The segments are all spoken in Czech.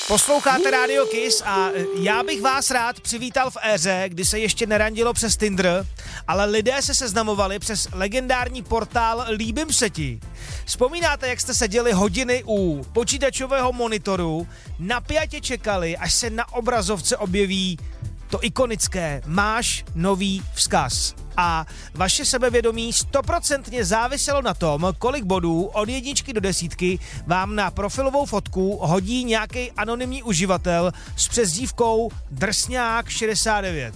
Posloucháte Radio Kiss a já bych vás rád přivítal v éře, kdy se ještě nerandilo přes Tinder, ale lidé se seznamovali přes legendární portál Líbím se ti. Vzpomínáte, jak jste seděli hodiny u počítačového monitoru, napjatě čekali, až se na obrazovce objeví to ikonické máš nový vzkaz. A vaše sebevědomí 100% záviselo na tom, kolik bodů od 1 do 10 vám na profilovou fotku hodí nějaký anonymní uživatel s přezdívkou Drsňák69.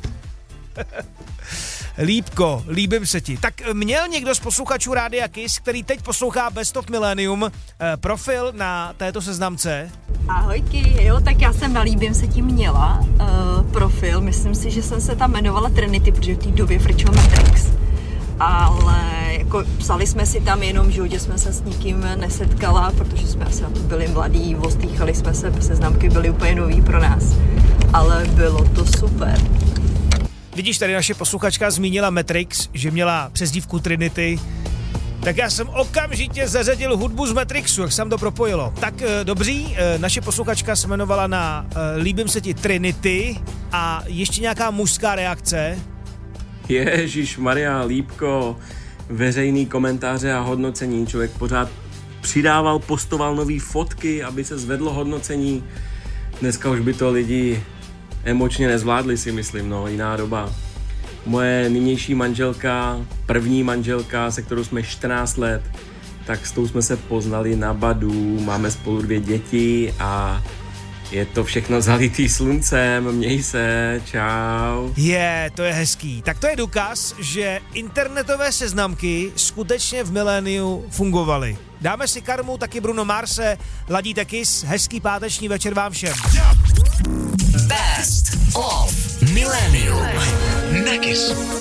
Lípko, líbím se ti. Tak měl někdo z posluchačů Rádia Kiss, který teď poslouchá Best of Millennium, profil na této seznamce? Ahojky, jo, tak já jsem na Líbím se ti měla profil, myslím si, že jsem se tam jmenovala Trinity, protože v té době frčel Matrix. Ale jako psali jsme si tam jenom, v životě jsme se s nikým nesetkala, protože jsme asi na to byli mladí, ostýchali jsme se, seznamky byly úplně nový pro nás, ale bylo to super. Vidíš, tady naše posluchačka zmínila Matrix, že měla přezdívku Trinity, tak já jsem okamžitě zařadil hudbu z Matrixu, jak se tam to propojilo. Tak dobří, naše posluchačka se jmenovala na Líbím se ti Trinity a ještě nějaká mužská reakce? Ježišmarja, Lípko, veřejný komentáře a hodnocení, člověk pořád přidával, postoval nový fotky, aby se zvedlo hodnocení. Dneska už by to lidi emočně nezvládli, si myslím, no, jiná doba. Moje nynější manželka, první manželka, se kterou jsme 14 let, tak s tou jsme se poznali na Badu, máme spolu 2 děti a je to všechno zalitý sluncem, měj se, čau. To je hezký. Tak to je důkaz, že internetové seznamky skutečně v miléniu fungovaly. Dáme si karmu, taky Bruno Marse, ladíte Kiss, hezký páteční večer vám všem. Best of Millennium na Kissu.